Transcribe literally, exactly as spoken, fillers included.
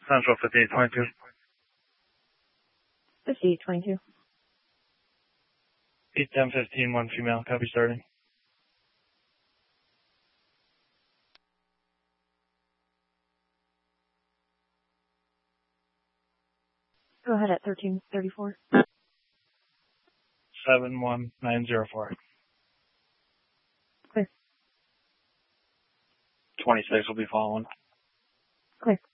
Central fifty-eight twenty-two. fifty-eight twenty-two. eight ten fifteen, one female. Copy starting. Go ahead at thirteen thirty-four. seven one nine zero four. Clear. twenty-six will be following. Clear.